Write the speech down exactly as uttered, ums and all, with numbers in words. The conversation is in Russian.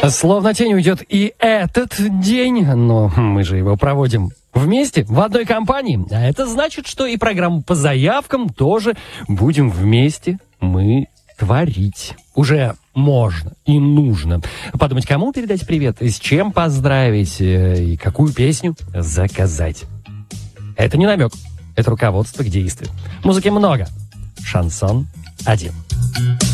Словно тень уйдет и этот день, но мы же его проводим вместе, в одной компании. А это значит, что и программу по заявкам тоже будем вместе мы творить. Уже можно и нужно подумать, кому передать привет, с чем поздравить и какую песню заказать. Это не намек, это руководство к действию. Музыки много. Шансон один.